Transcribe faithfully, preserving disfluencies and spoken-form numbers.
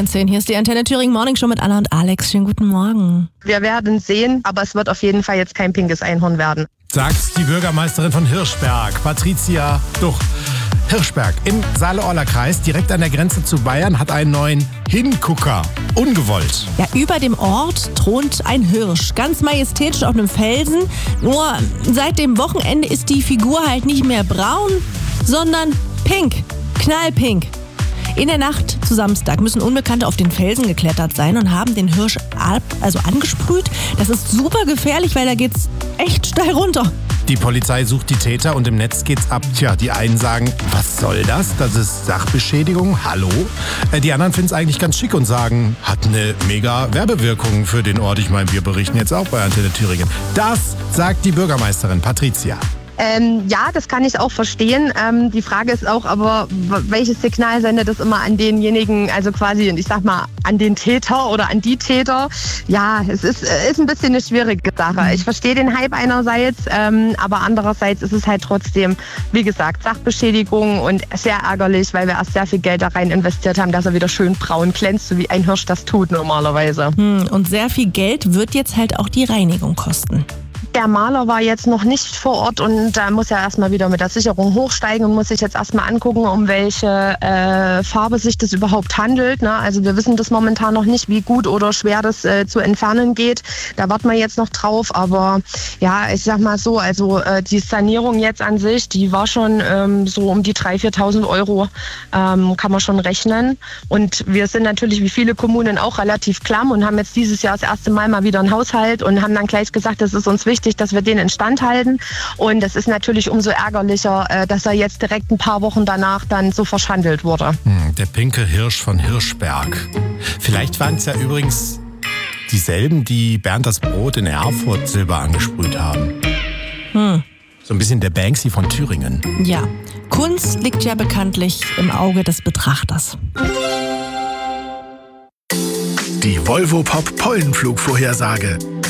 neunzehn. Hier ist die Antenne Thüringen Morning Show mit Anna und Alex. Schönen guten Morgen. Wir werden sehen, aber es wird auf jeden Fall jetzt kein pinkes Einhorn werden. Sagt die Bürgermeisterin von Hirschberg, Patricia Duch. Hirschberg im Saale-Orla-Kreis, direkt an der Grenze zu Bayern, hat einen neuen Hingucker. Ungewollt. Ja, über dem Ort thront ein Hirsch. Ganz majestätisch auf einem Felsen. Nur seit dem Wochenende ist die Figur halt nicht mehr braun, sondern pink. Knallpink. In der Nacht zu Samstag müssen Unbekannte auf den Felsen geklettert sein und haben den Hirsch ab, also angesprüht. Das ist super gefährlich, weil da geht's echt steil runter. Die Polizei sucht die Täter und im Netz geht's ab. Tja, die einen sagen, was soll das? Das ist Sachbeschädigung, hallo? Die anderen finden es eigentlich ganz schick und sagen, hat eine mega Werbewirkung für den Ort. Ich meine, wir berichten jetzt auch bei Antenne Thüringen. Das sagt die Bürgermeisterin Patricia. Ähm, ja, das kann ich auch verstehen. Ähm, die Frage ist auch aber, welches Signal sendet das immer an denjenigen, also quasi, ich sag mal, an den Täter oder an die Täter? Ja, es ist, ist ein bisschen eine schwierige Sache. Ich verstehe den Hype einerseits, ähm, aber andererseits ist es halt trotzdem, wie gesagt, Sachbeschädigung und sehr ärgerlich, weil wir erst sehr viel Geld da rein investiert haben, dass er wieder schön braun glänzt, so wie ein Hirsch das tut normalerweise. Hm, und sehr viel Geld wird jetzt halt auch die Reinigung kosten. Der Maler war jetzt noch nicht vor Ort und da muss ja erstmal wieder mit der Sicherung hochsteigen und muss sich jetzt erstmal angucken, um welche äh, Farbe sich das überhaupt handelt. Ne? Also wir wissen das momentan noch nicht, wie gut oder schwer das äh, zu entfernen geht. Da warten wir jetzt noch drauf. Aber ja, ich sag mal so, also äh, die Sanierung jetzt an sich, die war schon ähm, so um die dreitausend, viertausend Euro, ähm, kann man schon rechnen. Und wir sind natürlich wie viele Kommunen auch relativ klamm und haben jetzt dieses Jahr das erste Mal mal wieder einen Haushalt und haben dann gleich gesagt, das ist uns wichtig, dass wir den instand halten. Und es ist natürlich umso ärgerlicher, dass er jetzt direkt ein paar Wochen danach dann so verschandelt wurde. Hm, der pinke Hirsch von Hirschberg. Vielleicht waren es ja übrigens dieselben, die Bernd das Brot in Erfurt silber angesprüht haben. Hm. So ein bisschen der Banksy von Thüringen. Ja, Kunst liegt ja bekanntlich im Auge des Betrachters. Die Volvo Pop Pollenflugvorhersage.